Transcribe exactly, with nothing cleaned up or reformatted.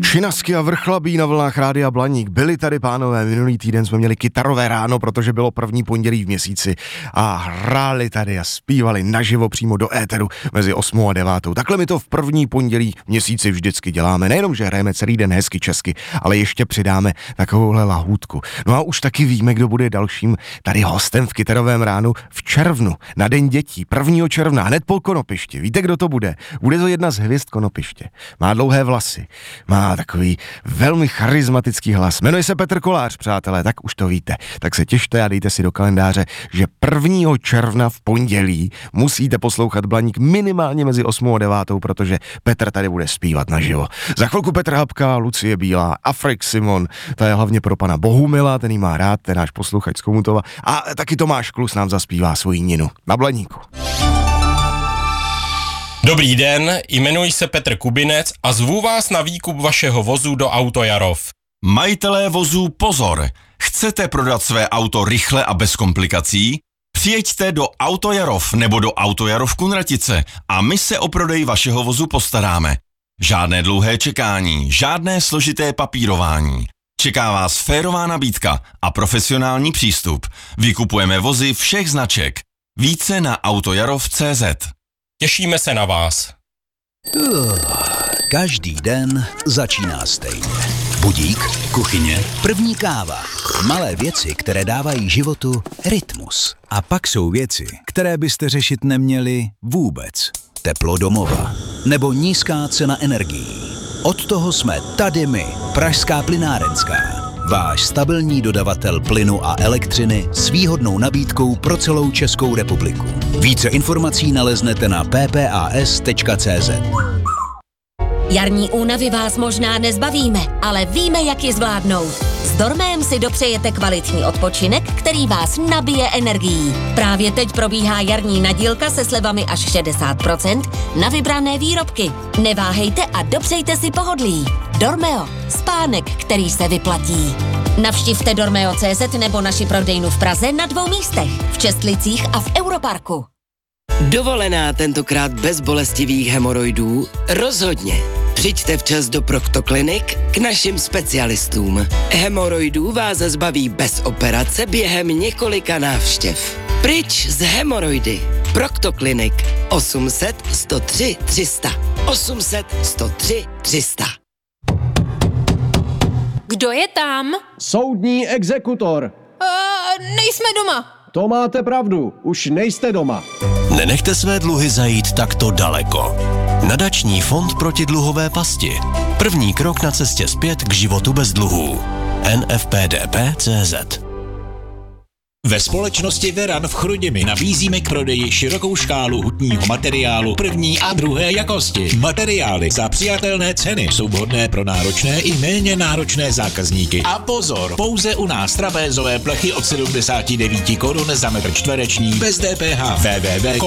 Činasky a Vrchlabí na vlnách Rádia Blaník. Byli tady, pánové, minulý týden jsme měli kytarové ráno, protože bylo první pondělí v měsíci a hráli tady a zpívali naživo přímo do éteru mezi osmou a devátou. Takhle my to v první pondělí v měsíci vždycky děláme. Nejenom, že hrajeme celý den hezky česky, ale ještě přidáme takovouhle lahůdku. No a už taky víme, kdo bude dalším tady hostem v kytarovém ránu v červnu, na Den dětí, prvního června, hned po Konopišti. Víte, kdo to bude? Bude to jedna z hvězd Konopiště. Má dlouhé vlasy, má takový velmi charismatický hlas. Jmenuje se Petr Kolář, přátelé, tak už to víte. Tak se těšte a dejte si do kalendáře, že prvního června v pondělí musíte poslouchat Blaník minimálně mezi osmou a devátou, protože Petr tady bude zpívat naživo. Za chvilku Petr Habka, Lucie Bílá, Afrik Simon, to je hlavně pro pana Bohumila, ten jí má rád, ten náš posluchač z Komutova, a taky Tomáš Klus nám zaspívá svoji Ninu na Blaníku. Dobrý den, jmenuji se Petr Kubinec a zvu vás na výkup vašeho vozu do Auto Jarov. Majitelé vozů, pozor! Chcete prodat své auto rychle a bez komplikací? Přijeďte do Auto Jarov nebo do Auto Jarov Kunratice a my se o prodej vašeho vozu postaráme. Žádné dlouhé čekání, žádné složité papírování. Čeká vás férová nabídka a profesionální přístup. Vykupujeme vozy všech značek. Více na autojarov tečka cé zet. Těšíme se na vás. Uh, každý den začíná stejně. Budík, kuchyně, první káva. Malé věci, které dávají životu rytmus. A pak jsou věci, které byste řešit neměli vůbec. Teplo domova nebo nízká cena energií. Od toho jsme tady my, Pražská plynárenská. Váš stabilní dodavatel plynu a elektřiny s výhodnou nabídkou pro celou Českou republiku. Více informací naleznete na p p a s tečka cé zet. Jarní únavy vás možná nezbavíme, ale víme, jak ji zvládnout. S Dormem si dopřejete kvalitní odpočinek, který vás nabije energií. Právě teď probíhá jarní nadílka se slevami až šedesát procent na vybrané výrobky. Neváhejte a dopřejte si pohodlí. Dormeo, spánek, který se vyplatí. Navštivte dormeo tečka cé zet nebo naši prodejnu v Praze na dvou místech, v Čestlicích a v Europarku. Dovolená tentokrát bez bolestivých hemoroidů? Rozhodně. Přijďte včas do Proktoklinik k našim specialistům. Hemoroidů vás zbaví bez operace během několika návštěv. Pryč z hemoroidy. Proktoklinik osm set sto tři tři sta. osm set sto tři tři sta. Kdo je tam? Soudní exekutor. Uh, nejsme doma. To máte pravdu, už nejste doma. Nenechte své dluhy zajít takto daleko. Nadační fond proti dluhové pasti. První krok na cestě zpět k životu bez dluhů. en ef pé dé pé tečka cé zet. Ve společnosti Veran v Chrudimi nabízíme k prodeji širokou škálu hutního materiálu první a druhé jakosti. Materiály za přijatelné ceny jsou vhodné pro náročné i méně náročné zákazníky. A pozor, pouze u nás trapézové plechy od sedmdesát devět korun za metr čtvereční bez dé pé há. w w w